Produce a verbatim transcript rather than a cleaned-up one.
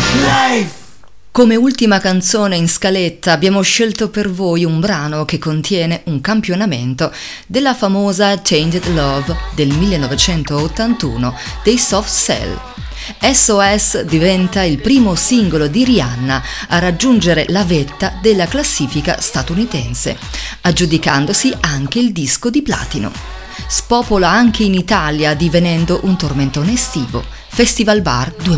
Life! Come ultima canzone in scaletta abbiamo scelto per voi un brano che contiene un campionamento della famosa Changed Love del millenovecentottantuno dei Soft Cell. S O S diventa il primo singolo di Rihanna a raggiungere la vetta della classifica statunitense, aggiudicandosi anche il disco di platino. Spopola anche in Italia divenendo un tormentone estivo. Festival Bar duemilasedici.